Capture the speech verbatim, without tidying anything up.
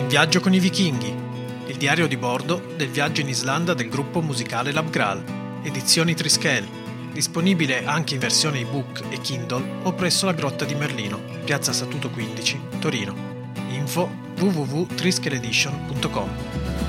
In viaggio con i vichinghi, il diario di bordo del viaggio in Islanda del gruppo musicale Labgral, edizioni Triskele, disponibile anche in versione ebook e Kindle o presso la Grotta di Merlino, piazza Statuto quindici, Torino. Info w w w punto triskeleedition punto com.